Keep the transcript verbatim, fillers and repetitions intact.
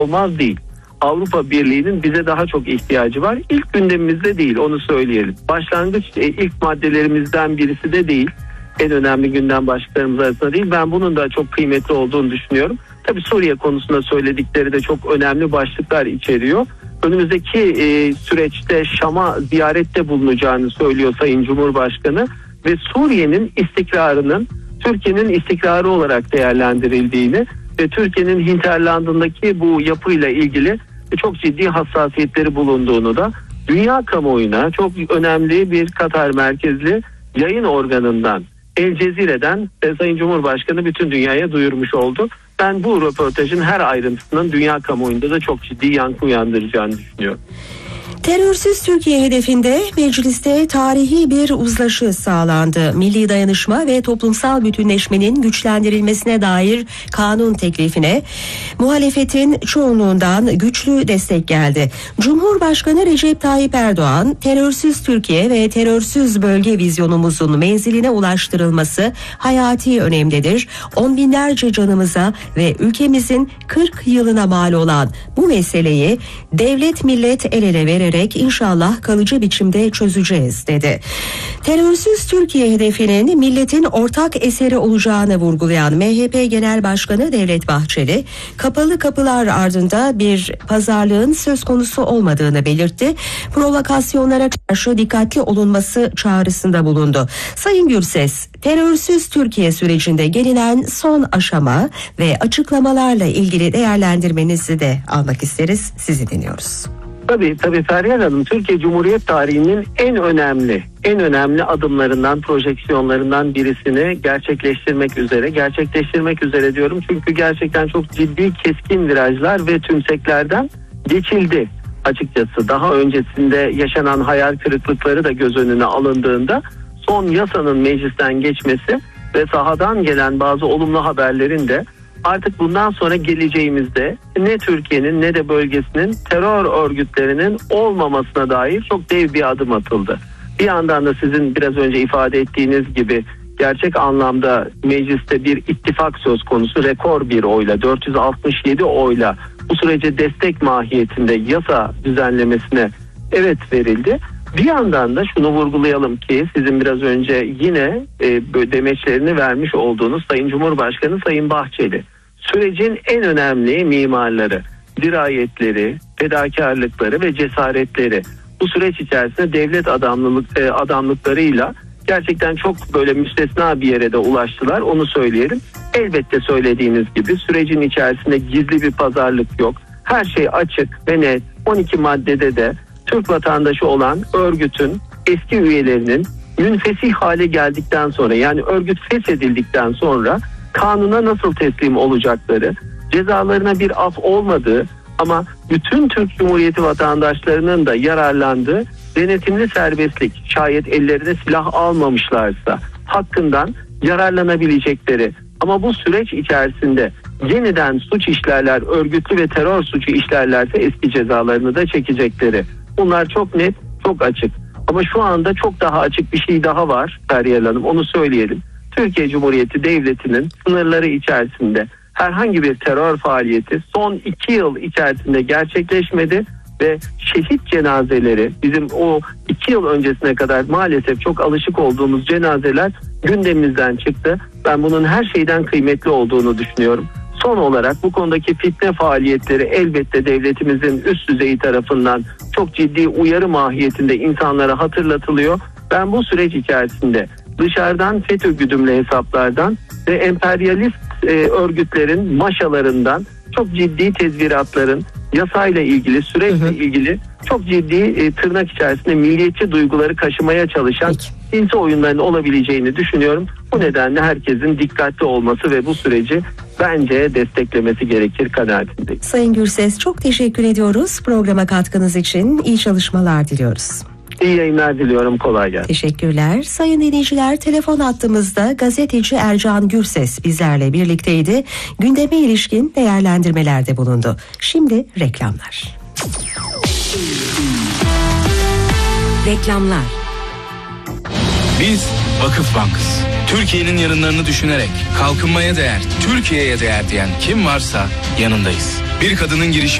olmaz değil. Avrupa Birliği'nin bize daha çok ihtiyacı var. İlk gündemimizde değil, onu söyleyelim. Başlangıç e, ilk maddelerimizden birisi de değil. En önemli gündem başlıklarımız arasında değil. Ben bunun da çok kıymetli olduğunu düşünüyorum. Tabii Suriye konusunda söyledikleri de çok önemli başlıklar içeriyor. Önümüzdeki e, süreçte Şam'a ziyarette bulunacağını söylüyor Sayın Cumhurbaşkanı ve Suriye'nin istikrarının Türkiye'nin istikrarı olarak değerlendirildiğini ve Türkiye'nin hinterlandındaki bu yapıyla ilgili çok ciddi hassasiyetleri bulunduğunu da dünya kamuoyuna çok önemli bir Katar merkezli yayın organından, El Cezire'den e, Sayın Cumhurbaşkanı bütün dünyaya duyurmuş oldu. Ben bu röportajın her ayrıntısının dünya kamuoyunda da çok ciddi yankı uyandıracağını düşünüyorum. Terörsüz Türkiye hedefinde mecliste tarihi bir uzlaşı sağlandı. Milli dayanışma ve toplumsal bütünleşmenin güçlendirilmesine dair kanun teklifine muhalefetin çoğunluğundan güçlü destek geldi. Cumhurbaşkanı Recep Tayyip Erdoğan, terörsüz Türkiye ve terörsüz bölge vizyonumuzun menziline ulaştırılması hayati önemlidir. On binlerce canımıza ve ülkemizin kırk yılına mal olan bu meseleyi devlet millet el ele vererek inşallah kalıcı biçimde çözeceğiz dedi. Terörsüz Türkiye hedefinin milletin ortak eseri olacağını vurgulayan M H P Genel Başkanı Devlet Bahçeli, kapalı kapılar ardında bir pazarlığın söz konusu olmadığını belirtti. Provokasyonlara karşı dikkatli olunması çağrısında bulundu. Sayın Gürses, terörsüz Türkiye sürecinde gelinen son aşama ve açıklamalarla ilgili değerlendirmenizi de almak isteriz. Sizi dinliyoruz. Tabii tabii Feryal Hanım, Türkiye Cumhuriyet tarihinin en önemli, en önemli adımlarından, projeksiyonlarından birisini gerçekleştirmek üzere, gerçekleştirmek üzere diyorum çünkü gerçekten çok ciddi keskin virajlar ve tümseklerden geçildi açıkçası. Daha öncesinde yaşanan hayal kırıklıkları da göz önüne alındığında son yasanın meclisten geçmesi ve sahadan gelen bazı olumlu haberlerin de artık bundan sonra geleceğimizde ne Türkiye'nin ne de bölgesinin terör örgütlerinin olmamasına dair çok dev bir adım atıldı. Bir yandan da sizin biraz önce ifade ettiğiniz gibi gerçek anlamda mecliste bir ittifak söz konusu, rekor bir oyla, dört yüz altmış yedi oyla bu sürece destek mahiyetinde yasa düzenlemesine evet verildi. Bir yandan da şunu vurgulayalım ki sizin biraz önce yine e, demeçlerini vermiş olduğunuz Sayın Cumhurbaşkanı Sayın Bahçeli, sürecin en önemli mimarları, dirayetleri, fedakarlıkları ve cesaretleri, bu süreç içerisinde devlet adamlılık e, adamlıklarıyla gerçekten çok böyle müstesna bir yere de ulaştılar, onu söyleyelim. Elbette söylediğiniz gibi sürecin içerisinde gizli bir pazarlık yok. Her şey açık ve net. on iki maddede de Türk vatandaşı olan örgütün eski üyelerinin münfesih hale geldikten sonra, yani örgüt feshedildikten sonra kanuna nasıl teslim olacakları, cezalarına bir af olmadığı ama bütün Türk Cumhuriyeti vatandaşlarının da yararlandığı denetimli serbestlik, şayet ellerine silah almamışlarsa hakkından yararlanabilecekleri ama bu süreç içerisinde yeniden suç işlerler, örgütlü ve terör suçu işlerlerse eski cezalarını da çekecekleri. Bunlar çok net, çok açık. Ama şu anda çok daha açık bir şey daha var Feryal Hanım, onu söyleyelim. Türkiye Cumhuriyeti Devleti'nin sınırları içerisinde herhangi bir terör faaliyeti son iki yıl içerisinde gerçekleşmedi ve şehit cenazeleri, bizim o iki yıl öncesine kadar maalesef çok alışık olduğumuz cenazeler gündemimizden çıktı. Ben bunun her şeyden kıymetli olduğunu düşünüyorum. Son olarak bu konudaki fitne faaliyetleri elbette devletimizin üst düzeyi tarafından çok ciddi uyarı mahiyetinde insanlara hatırlatılıyor. Ben bu süreç içerisinde dışarıdan FETÖ güdümlü hesaplardan ve emperyalist e, örgütlerin maşalarından çok ciddi tezviratların yasayla ilgili, süreçle hı hı. ilgili çok ciddi e, tırnak içerisinde milliyetçi duyguları kaşımaya çalışan sinsi oyunların olabileceğini düşünüyorum. Bu nedenle herkesin dikkatli olması ve bu süreci bence desteklemesi gerekir kanaatindeyim. Sayın Gürses, çok teşekkür ediyoruz programa katkınız için. İyi çalışmalar diliyoruz. İyi yayınlar diliyorum, kolay gelsin. Teşekkürler. Sayın dinleyiciler, telefon hattımızda gazeteci Ercan Gürses bizlerle birlikteydi. Gündeme ilişkin değerlendirmelerde bulundu. Şimdi reklamlar. Reklamlar. Biz Vakıf Bank'ız. Türkiye'nin yarınlarını düşünerek kalkınmaya değer, Türkiye'ye değer diyen kim varsa yanındayız. Bir kadının girişimi